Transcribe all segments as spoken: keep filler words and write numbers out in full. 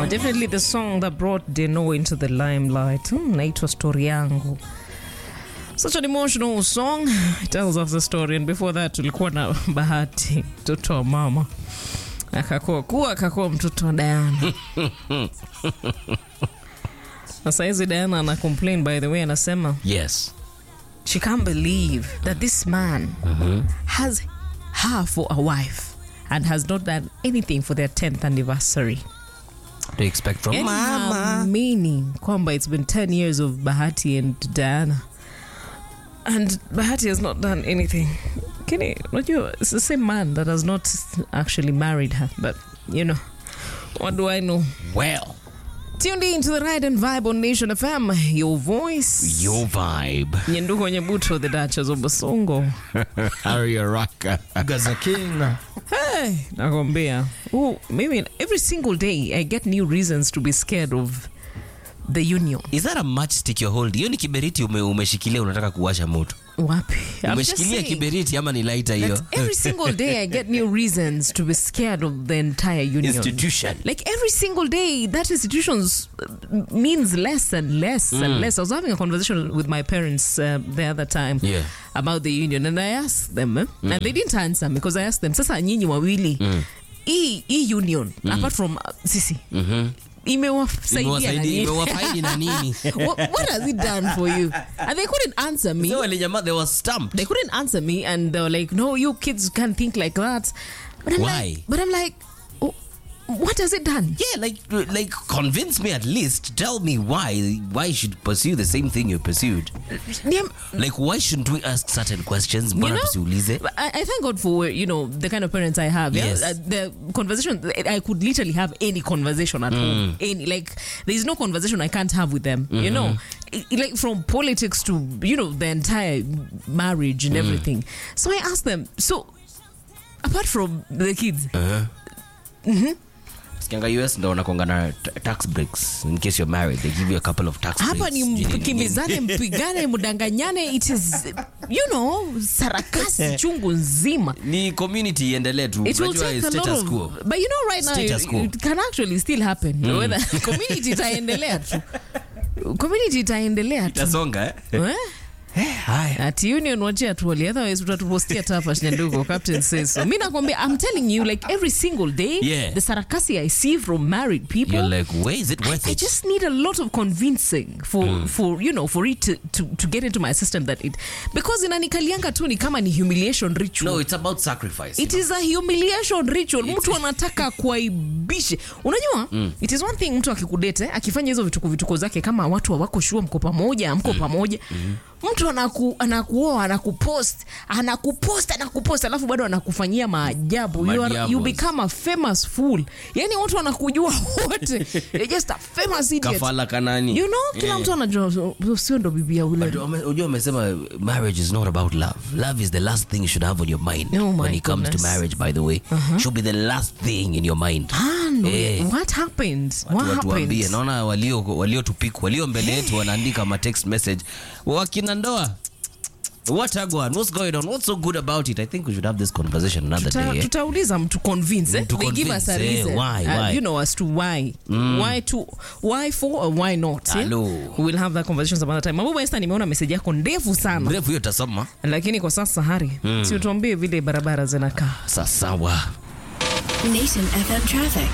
Wow, definitely the song that brought Deno into the limelight. Hmm, naitwa Story Yangu. Such an emotional song. It tells us the story. And before that, tulikuwa na Bahati, mtoto wa mama. Akakuwa kuwa akakuwa mtoto wa Diana. Na saizi Diana ana complain, by the way, anasema. Yes. She can't believe that this man mm-hmm. has her for a wife and has not done anything for their tenth anniversary. What do you expect from Any mama? Meaning, kwamba it's been ten years of Bahati and Diana. And Bahati has not done anything. Can you, it's the same man that has not actually married her. But, you know, what do I know? Well. Tuned in to the Ride and Vibe on Nation F M. Your voice. Your vibe. Nyenduko Nyebuto, the Duchess of Basongo. Harry Araka. Gaza King. Hey, nakwambia. Oh, maybe every single day I get new reasons to be scared of the union. Is that a matchstick you're holding? Hiyo ni kiberiti ume, umeshikilia unataka kuwasha moto. Wapi? Umeshikilia kiberiti ama ni lighter hiyo? Every single day I get new reasons to be scared of the entire union. Institution. Like every single day that institution means less and less mm. and less. I was having a conversation with my parents uh, the other time yeah. about the union and I asked them eh, mm. and they didn't answer me because I asked them, sasa nyinyi wawili mm. e, e union mm. apart from uh, sisi mm-hmm. imewasaidia na nini? what, what has it done for you? And they couldn't answer me. So they were stumped. They couldn't answer me and they were like, no, you kids can't think like that. But I'm Why? Like, but I'm like, oh, what has it done? Yeah, like like convince me at least. Tell me why why you should pursue the same thing you pursued. Yeah. Like why shouldn't we ask certain questions? You know, I, I thank God for, you know, the kind of parents I have. Yes. Yeah? Uh, the conversation, I could literally have any conversation at mm. home. Any, like, there is no conversation I can't have with them, mm-hmm. you know. It, like from politics to, you know, the entire marriage and mm. everything. So I asked them, so apart from the kids, uh-huh. mm-hmm. Sikianga U S ndo wanakuanga na tax breaks in case you're married. They give you a couple of tax breaks. Hapa ni mkimbizane, mpigane, mudanganyane. It is, you know, sarakasi chungu nzima. Ni community iendelee tu. It will take a lot of, quo. but you know right now it, it can actually still happen. Mm. Whether community itaendelea tu. Community itaendelea tu. Itasonga eh? Eh? Hey, at union wachia tuwali, otherwise utatupostia tapa shinyanduko. Captain says so. Mina kwambia, I'm telling you, like every single day, yeah. the sarakasi I see from married people, you're like, where is it worth I, it? I just need a lot of convincing for mm. for you know for it to, to to get into my system that it, because inanikalianga tu ni kama ni humiliation ritual. No, it's about sacrifice. It is a humiliation ritual. Mtu anataka kuaibishe. Unajua, mm. it is one thing mtu akikudete, akifanya hizo vituko vituko zake kama watu hawako sure mko pamoja, mko mm. pamoja. Mm. Mtu anaku anakuoa, anakupost, anakupost, anakupost alafu bado anakufanyia maajabu. You are, you become a famous fool. Yaani watu wanakujua wote. You're just a famous idiot. Kafala kanani. You know, kila yeah. mtu anajua sio ndo bibi ya ule. Unajua umesema marriage is not about love. Love is the last thing you should have on your mind. Oh when it comes goodness. to marriage, by the way. Uh-huh. Should be the last thing in your mind. Ah, no. Hey. What happened? What watu happened? Wambie, naona walio walio tupiku, walio mbele yetu wanaandika ma text message. Wakina ndoa. What agwan? What's going on? What's so good about it? I think we should have this conversation another Tuta, day. Eh? Tutauliza mtu convince. Eh? To They convince, give us a reason. Eh, why? Uh, why? you know, as to why. Mm. Why to, why for or why not. Hello. Eh? We will have that conversation some other time. Mabubu Esther, nimeona message yako ndefu sana. Mrefu hiyo tasoma. Lakini kwa sasa Hari, mm. si utuambie vile barabara zinakaa. Sasawa. Nation F M traffic.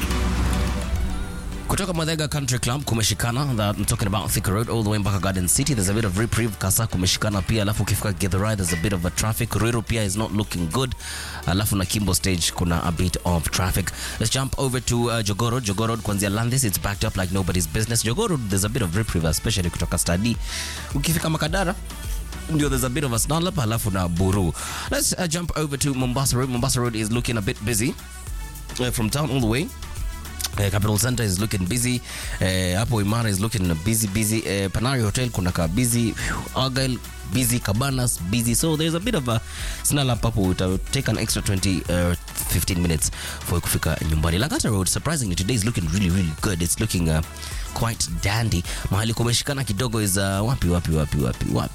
Kutoka Madega Country Club kumeshikana, that I'm talking about Thika Road all the way mpaka Garden City. There's a bit of reprieve. Kasa kumeshikana pia, alafu ukifika Githurai there's a bit of a traffic. Ruiru pia is not looking good. Alafu na Kimbo Stage kuna a bit of traffic. Let's jump over to uh, Jogoo Road. Jogoo Road kuanzia Landis, it's backed up like nobody's business. Jogoo Road there's a bit of reprieve, especially kutoka Stadi. Ukifika Makadara ndio there's a bit of a snarl up, alafu na Buru. Let's uh, jump over to Mombasa Road. Mombasa Road is looking a bit busy uh, from town all the way. Uh, Capital Center is looking busy. Uh, Apo Imara is looking busy, busy. Uh, Panari Hotel kuna ka busy. Argyle busy. Cabanas busy. So there's a bit of a snarl up. It will take an extra twenty, uh, fifteen minutes for kufika nyumbani. Langata Road, surprisingly, today is looking really, really good. It's looking uh, quite dandy. Mahali kumeshikana kidogo is uh, wapi, wapi, wapi, wapi, wapi.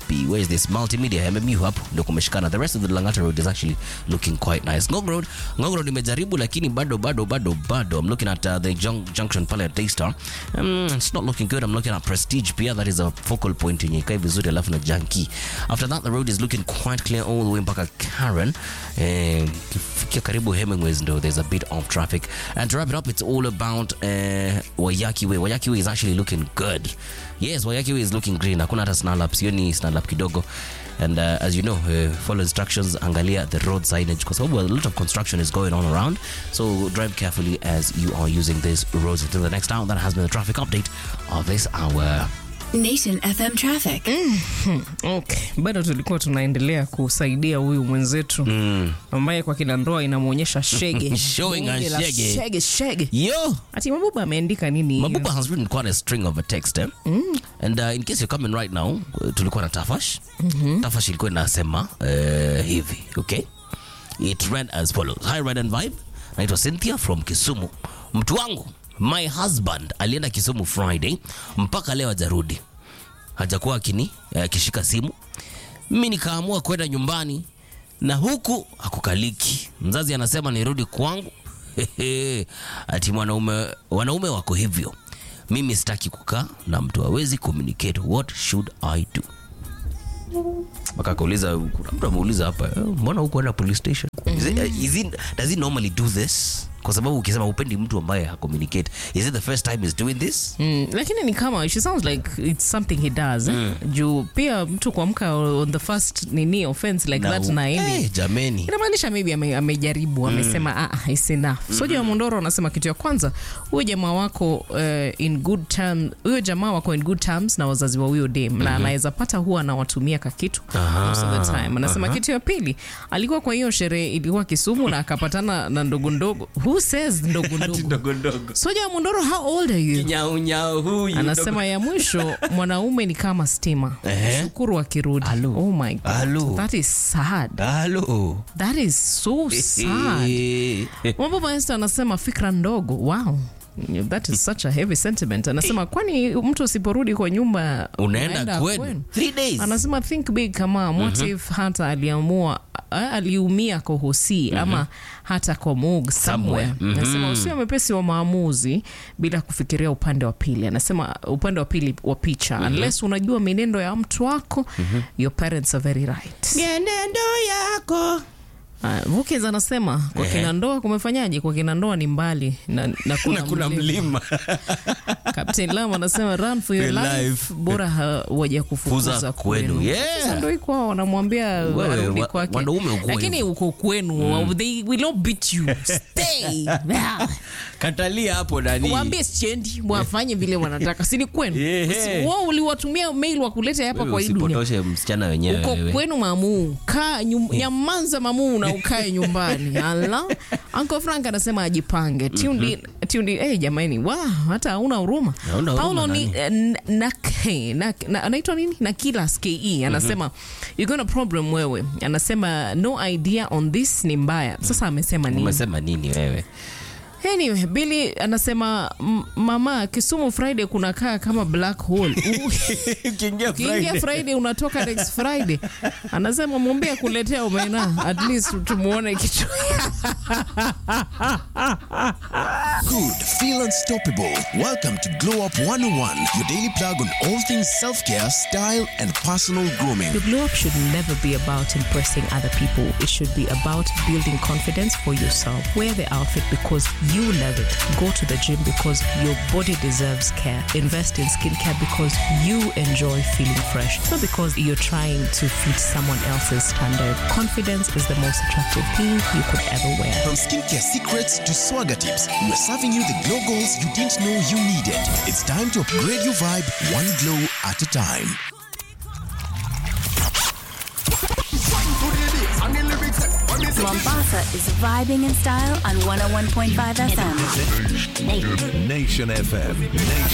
wapi? Where is this? Multimedia, M M U hapo ndio kumeshikana. The rest of the Langata Road is actually looking quite nice. Ngong Road, Ngong Road nimejaribu lakini bado bado bado bado. I'm looking at uh, the jun- junction pale at Daystar. Um, it's not looking good. I'm looking at Prestige pia. That is a focal point yenye ikai vizuri alafu na Junkie. After that the road is looking quite clear all the way mpaka Karen. Eh, kifikia karibu Hemingways ndo there's a bit of traffic. And to wrap it up, it's all about uh, Wayaki Way. Wayaki Way is actually looking good. Yes, Wayaki Way is looking green. Hakuna hata snarl up, sioni snarl up kidogo. And uh, as you know, uh, follow instructions, angalia the road signage because a lot of construction is going on around. So drive carefully as you are using these roads. Until the next hour, that has been the traffic update of this hour. Nation F M traffic. Mm-hmm. Okay, bado tulikuwa tunaendelea kusaidia huyu mwenzetu mm. ambaye kwa kila ndoa inamuonyesha shege. Showing a shege. Shege, shege. Yo! Ati Mabuba ameandika nini? Mabuba has written quite a string of a text, eh? Mm. And uh, in case you're coming right now, tulikuwa na Tafash. Mm-hmm. Tafash ilikuwa inasema uh, hivi, okay? It read as follows. Hi, Red and Vibe. Naitwa Cynthia from Kisumu. Mtu wangu, my husband alienda Kisumu Friday mpaka leo hajarudi. Hajakuwa akini akishika uh, simu. Mimi nikaamua kwenda nyumbani na huku hakukaliki. Mzazi anasema nirudi kwangu. Ati mwanaume wanaume wako hivyo. Mimi sitaki kukaa na mtu hawezi communicate. What should I do? Baka kuuliza kuna mtu ameuliza hapa, mbona huko na police station? Is it, uh, is it, does he normally do this? Kwa sababu ukisema upendi mtu ambaye ha communicate, is it the first time he's doing this? Mm, lakini ni kama she sounds like it's something he does. Mm. Eh? Juu pia mtu kuamka on the first nini offense like na that na ini. Hey, jameni. Inamaanisha maybe amejaribu, ame amesema mm. ah it's enough. Mm-hmm. Soja Mondoro anasema kitu ya kwanza, huyo jamaa wako uh, in good terms, huyo jamaa wako in good terms na wazazi wa huyo dem. Mm-hmm. Na anaweza pata huwa anawatumia kakitu most of the time. Anasema kitu ya pili, alikuwa kwa hiyo sherehe ilikuwa Kisumu na akapatana na ndogo ndogo. Who says ndogo ndogo? Soja Mondoro, how old are you? Kinyao nyao huyu. Anasema ya mwisho, mwanaume ni kama stima. Shukuru akirudi. Oh my God. Hello. That is sad. Hello. That is so sad. Mambo Maestro anasema fikra ndogo. Wow. That is such a heavy sentiment. Anasema kwani mtu usiporudi kwa nyumba unaenda kwenu three days. Anasema think big kama what mm-hmm. if hata aliamua aliumia kwa hosi mm-hmm. ama hata kwa mug somewhere. Mm-hmm. Anasema usiwe mepesi wa maamuzi bila kufikiria upande wa pili. Anasema upande wa pili wa picha. Mm-hmm. Unless unajua menendo ya mtu wako, mm-hmm. your parents are very right. Menendo yako. Uh, Vukez anasema kwa kina ndoa kumefanyaje? Kwa kina ndoa ni mbali na, na kuna, kuna mlima. Captain Lam anasema run for your life, life. Bora hawaja kufukuza kwenu. Yeah. Ndio iko wanamwambia warudi kwake. Lakini uko kwenu mm. they will not beat you. Stay. Katalia hapo ndani. Waambie stendi wafanye vile wanataka. Si ni kwenu. Yeah. Wao uliwatumia mail wakuleta hapa kwa hii dunia. Usipotoshe msichana wenyewe. Uko kwenu mamu. Kaa nyamanza mamu na ukae nyumbani. Allah. Uncle Frank anasema ajipange. Tuned in, tuned in. Eh jamani, wow, hata hauna huruma. Paulo ni na na anaitwa nini? Na kila S K E anasema you got a problem wewe. Anasema no idea on this ni mbaya. Sasa amesema nini? Umesema nini wewe? Anyway, Billy anasema mama Kisumu Friday kunakaa kama black hole. Kiingia Friday. Kiingia Friday unatoka next Friday. Anasema muombe kuletea omena at least tumuone kitu. Good, feel unstoppable. Welcome to Glow Up one oh one, your daily plug on all things self-care, style and personal grooming. The Glow Up should never be about impressing other people. It should be about building confidence for yourself. Wear the outfit because you love it. Go to the gym because your body deserves care. Invest in skincare because you enjoy feeling fresh, not because you're trying to fit someone else's standard. Confidence is the most attractive thing you could ever wear. From skincare secrets to swagger tips, we're serving you the glow goals you didn't know you needed. It's time to upgrade your vibe one glow at a time. Mombasa is vibing in style on one oh one point five F M. Nation F M. Nation